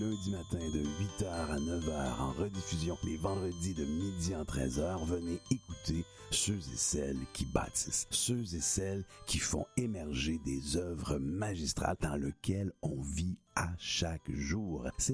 lundis matin de 8h à 9h, en rediffusion les vendredis de midi à 13h. Venez écouter ceux et celles qui bâtissent, ceux et celles qui font émerger des œuvres magistrales dans lesquelles on vit à chaque jour. C'est